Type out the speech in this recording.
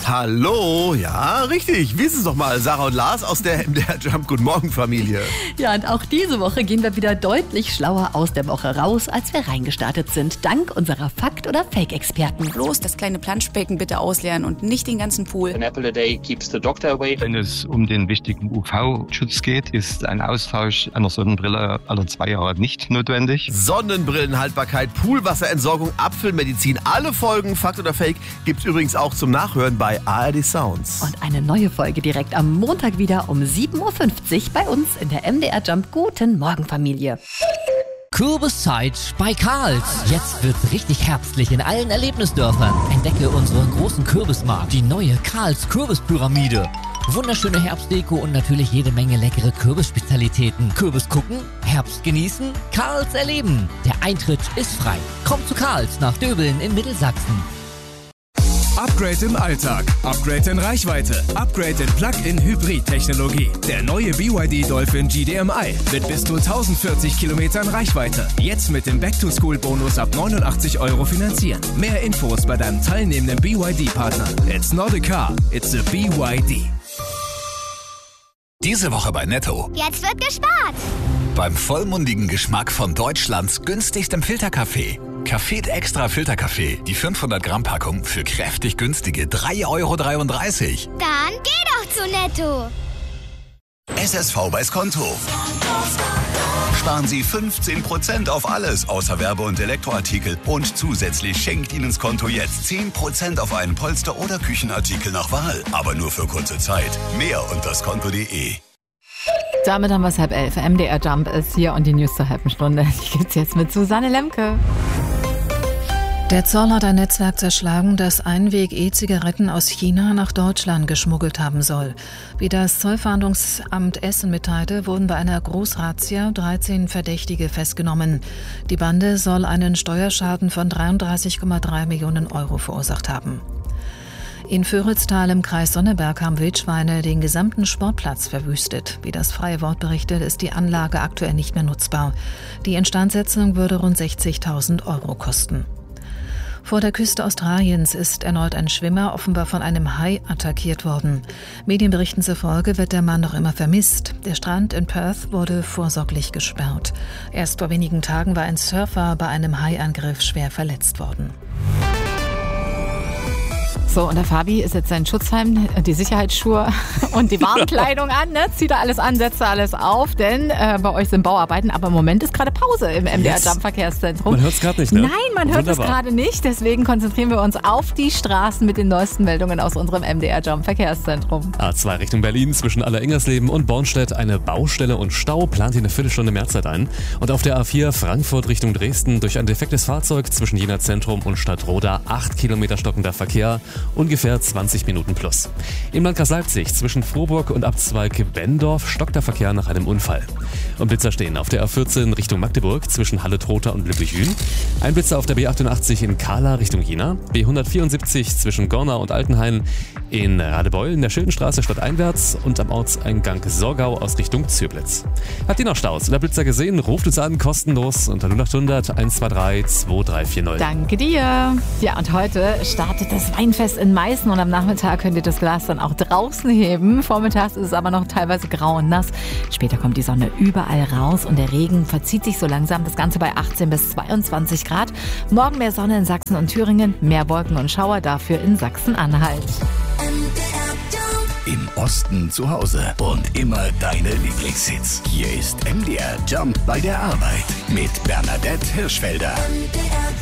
Hallo, ja, richtig. Wie ist es doch mal, Sarah und Lars aus der MDR Jump Guten Morgen Familie. Ja, und auch diese Woche gehen wir wieder deutlich schlauer aus der Woche raus, als wir reingestartet sind, dank unserer Fakt- oder Fake-Experten. Bloß das kleine Planschbecken bitte ausleeren und nicht den ganzen Pool. An apple a day keeps the doctor away. Wenn es um den wichtigen UV-Schutz geht, ist ein Austausch einer Sonnenbrille alle 2 Jahre nicht notwendig. Sonnenbrillenhaltbarkeit, Poolwasserentsorgung, Apfelmedizin, alle Folgen Fakt oder Fake gibt's übrigens auch zum Nachhören bei ARD Sounds. Und eine neue Folge direkt am Montag wieder um 7.50 Uhr bei uns in der MDR Jump Guten Morgen Familie. Kürbiszeit bei Karls. Jetzt wird's richtig herbstlich in allen Erlebnisdörfern. Entdecke unseren großen Kürbismarkt, die neue Karls Kürbispyramide. Wunderschöne Herbstdeko und natürlich jede Menge leckere Kürbisspezialitäten. Kürbis gucken, Herbst genießen, Karls erleben. Der Eintritt ist frei. Komm zu Karls nach Döbeln in Mittelsachsen. Upgrade im Alltag, Upgrade in Reichweite, Upgrade in Plug-in-Hybrid-Technologie. Der neue BYD Dolphin GDMI mit bis zu 1040 Kilometern Reichweite. Jetzt mit dem Back-to-School-Bonus ab 89 € finanzieren. Mehr Infos bei deinem teilnehmenden BYD-Partner. It's not a car, it's a BYD. Diese Woche bei Netto. Jetzt wird gespart. Beim vollmundigen Geschmack von Deutschlands günstigstem Filterkaffee. Café Extra Filterkaffee. Die 500 Gramm Packung für kräftig günstige 3,33 €. Dann geh doch zu Netto. SSV bei Skonto. Sparen Sie 15% auf alles außer Werbe- und Elektroartikel. Und zusätzlich schenkt Ihnen Skonto jetzt 10% auf einen Polster- oder Küchenartikel nach Wahl. Aber nur für kurze Zeit. Mehr unter skonto.de. Damit haben wir es 10:30. MDR Jump ist hier und die News zur halben Stunde. Die gibt's jetzt mit Susanne Lemke. Der Zoll hat ein Netzwerk zerschlagen, das Einweg-E-Zigaretten aus China nach Deutschland geschmuggelt haben soll. Wie das Zollfahndungsamt Essen mitteilte, wurden bei einer Großrazzia 13 Verdächtige festgenommen. Die Bande soll einen Steuerschaden von 33,3 Millionen € verursacht haben. In Vöritztal im Kreis Sonneberg haben Wildschweine den gesamten Sportplatz verwüstet. Wie das Freie Wort berichtet, ist die Anlage aktuell nicht mehr nutzbar. Die Instandsetzung würde rund 60.000 € kosten. Vor der Küste Australiens ist erneut ein Schwimmer offenbar von einem Hai attackiert worden. Medienberichten zufolge wird der Mann noch immer vermisst. Der Strand in Perth wurde vorsorglich gesperrt. Erst vor wenigen Tagen war ein Surfer bei einem Haiangriff schwer verletzt worden. So, und der Fabi ist jetzt sein Schutzhelm, die Sicherheitsschuhe und die Warnkleidung an. Ne? Zieht er alles an, setzt er alles auf, denn bei euch sind Bauarbeiten. Aber im Moment ist gerade Pause im MDR Jump Verkehrszentrum. Man hört es gerade nicht, ne? Nein, man hört es gerade nicht. Deswegen konzentrieren wir uns auf die Straßen mit den neuesten Meldungen aus unserem MDR Jump Verkehrszentrum. A2 Richtung Berlin zwischen Alleringers-Leben und Bornstedt eine Baustelle und Stau. Plant hier eine Viertelstunde Mehrzeit ein. Und auf der A4 Frankfurt Richtung Dresden durch ein defektes Fahrzeug zwischen Jena Zentrum und Stadtroda 8 Kilometer stockender Verkehr. Ungefähr 20 Minuten plus. Im Landkreis Leipzig zwischen Frohburg und Abzweig Benndorf stockt der Verkehr nach einem Unfall. Und Blitzer stehen auf der A14 Richtung Magdeburg zwischen Halle-Trotha und Lübbechl. Ein Blitzer auf der B88 in Kahla Richtung Jena. B174 zwischen Gornau und Altenhain. In Radebeul in der Schildenstraße stadteinwärts und am Ortseingang Sorgau aus Richtung Zürblitz. Habt ihr noch Staus oder Blitzer gesehen? Ruft uns an, kostenlos unter 0800 123 2340. Danke dir. Ja, und heute startet das Weinfest in Meißen und am Nachmittag könnt ihr das Glas dann auch draußen heben. Vormittags ist es aber noch teilweise grau und nass. Später kommt die Sonne überall raus und der Regen verzieht sich so langsam. Das Ganze bei 18 bis 22 Grad. Morgen mehr Sonne in Sachsen und Thüringen, mehr Wolken und Schauer dafür in Sachsen-Anhalt. Im Osten zu Hause und immer deine Lieblingshits. Hier ist MDR Jump bei der Arbeit mit Bernadette Hirschfelder.